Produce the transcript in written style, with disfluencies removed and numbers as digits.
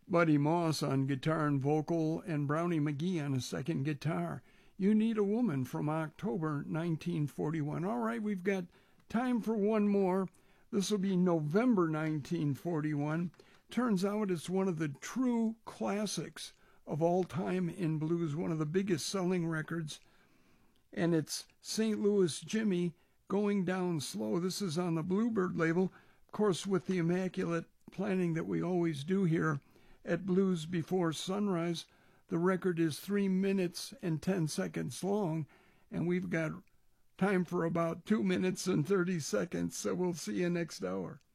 Buddy Moss on guitar and vocal, and Brownie McGhee on a second guitar. You Need a Woman from October 1941. All right, we've got time for one more. This will be November 1941. Turns out it's one of the true classics of all time in blues, one of the biggest selling records. And it's St. Louis Jimmy, Going Down Slow. This is on the Bluebird label, of course, with the immaculate planning that we always do here at Blues Before Sunrise. The record is 3 minutes and 10 seconds long, and we've got time for about 2 minutes and 30 seconds, so we'll see you next hour.